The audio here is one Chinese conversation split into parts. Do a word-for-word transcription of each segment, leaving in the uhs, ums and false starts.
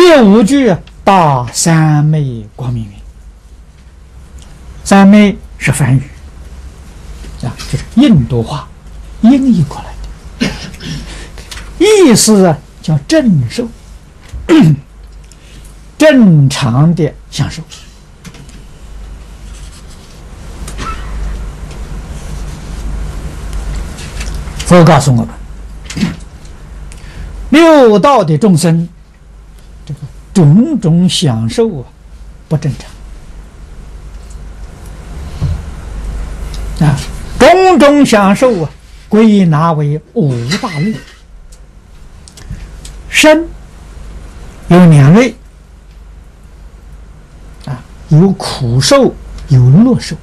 五句大三昧光明云。三昧是梵语啊，就是印度话音译过来的，意思啊叫正受，正常的享受。佛告诉我们，六道的众生，这个种种享受啊，不正常啊，种种享受啊，归纳为五大类。身有两类啊，有苦受，有乐受。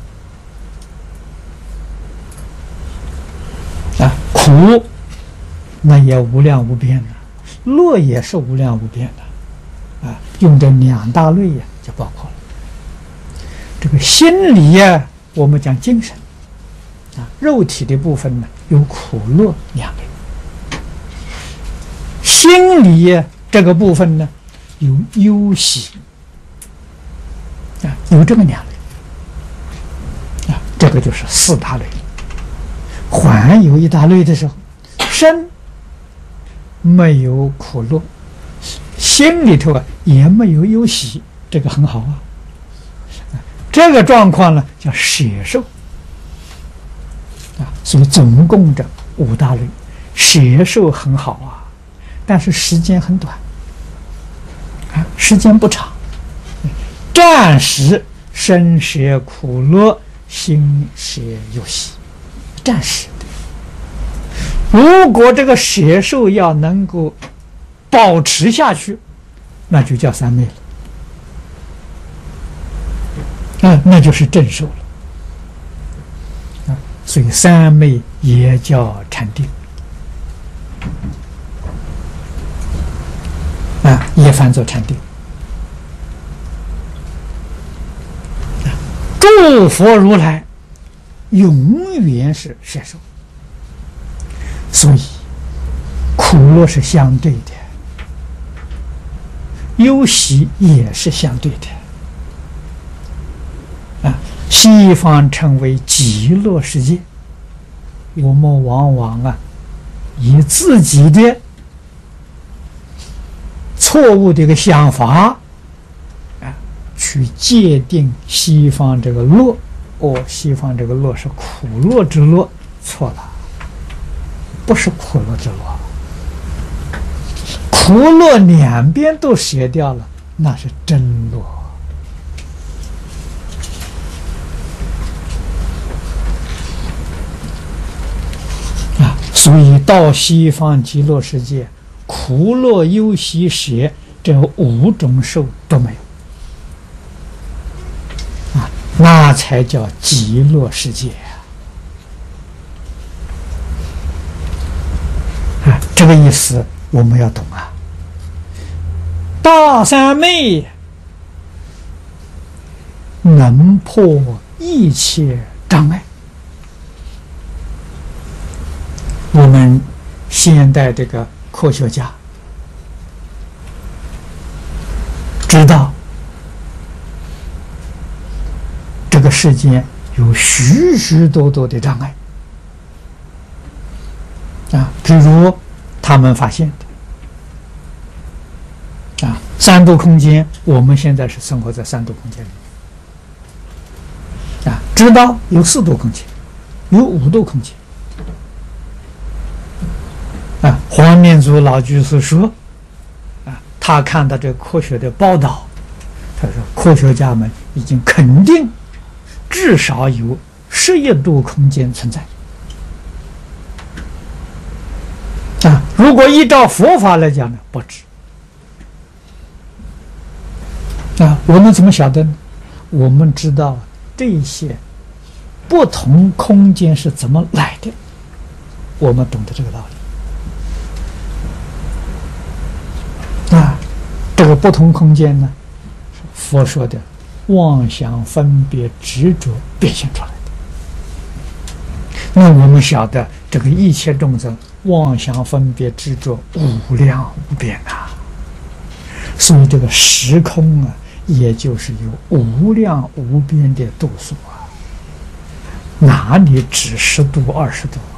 啊，苦那也无量无边的，乐也是无量无边的，啊，用这两大类呀就包括了。这个心理呀，我们讲精神，啊，肉体的部分呢有苦乐两类，心理呀这个部分呢有忧喜，啊，有这么两类，啊，这个就是四大类。还有一大类的时候，身没有苦乐，心里头啊也没有忧喜，这个很好啊。这个状况呢叫舍受啊，所以总共这五大类，舍受很好啊，但是时间很短啊，时间不长，暂时身舍苦乐，心舍忧喜。暂时的，如果这个舍受要能够保持下去，那就叫三昧了，啊，那就是正受了，啊，所以三昧也叫禅定，啊，也翻作禅定。诸佛如来永远是舍受，所以苦乐是相对的，忧喜也是相对的啊。西方称为极乐世界，我们往往啊以自己的错误的一个想法啊去界定西方这个乐。哦，西方这个乐是苦乐之乐，错了，不是苦乐之乐，苦乐两边都舍掉了，那是真乐啊！所以到西方极乐世界，苦乐忧喜舍这五种受都没有。那才叫极乐世界啊！这个意思我们要懂啊。大三昧能破一切障碍。我们现代这个科学家知道。这个世间有许许多多的障碍啊，比如他们发现的啊，三度空间，我们现在是生活在三度空间里啊，知道有四度空间，有五度空间啊。黄念祖老居士说啊，他看到这个科学的报道，他说科学家们已经肯定。至少有十一度空间存在啊！如果依照佛法来讲呢，不止啊！我们怎么晓得呢？我们知道这些不同空间是怎么来的，我们懂得这个道理啊！这个不同空间呢，佛说的。妄想分别执着变现出来的，那我们晓得这个一切众生妄想分别执着无量无边啊， 所以这个时空啊，也就是有无量无边的度数啊，哪里只十度二十度？